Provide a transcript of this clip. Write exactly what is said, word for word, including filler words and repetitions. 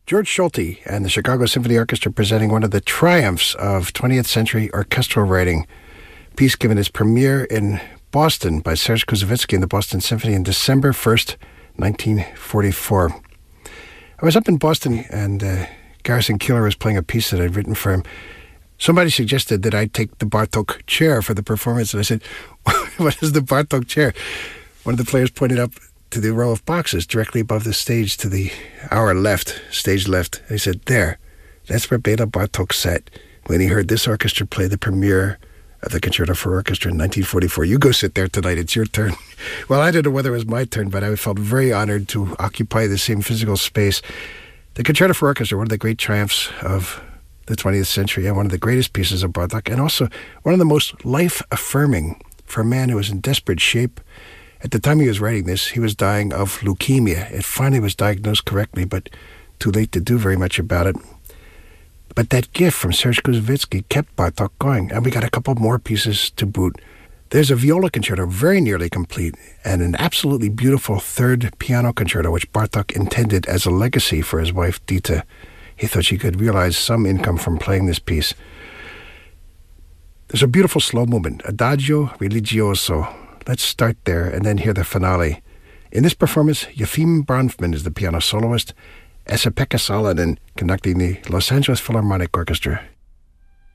George Solti and the Chicago Symphony Orchestra presenting one of the triumphs of twentieth century orchestral writing. Piece given its premiere in Boston by Serge Koussevitzky and the Boston Symphony on December first, nineteen forty-four. I was up in Boston and uh, Garrison Keillor was playing a piece that I'd written for him. Somebody suggested that I take the Bartók chair for the performance, and I said, what is the Bartók chair? One of the players pointed up to the row of boxes directly above the stage to the our left, stage left. He said, there, that's where Bela Bartók sat when he heard this orchestra play the premiere of the Concerto for Orchestra in nineteen forty-four. You go sit there tonight, it's your turn. Well, I don't know whether it was my turn, but I felt very honored to occupy the same physical space. The Concerto for Orchestra, one of the great triumphs of the twentieth century and one of the greatest pieces of Bartók, and also one of the most life-affirming for a man who was in desperate shape. At the time he was writing this, he was dying of leukemia. It finally was diagnosed correctly, but too late to do very much about it. But that gift from Serge Koussevitzky kept Bartók going, and we got a couple more pieces to boot. There's a viola concerto, very nearly complete, and an absolutely beautiful third piano concerto, which Bartók intended as a legacy for his wife, Dita. He thought she could realize some income from playing this piece. There's a beautiful slow movement, Adagio Religioso. Let's start there and then hear the finale. In this performance, Yefim Bronfman is the piano soloist, Esa-Pekka Salonen conducting the Los Angeles Philharmonic Orchestra.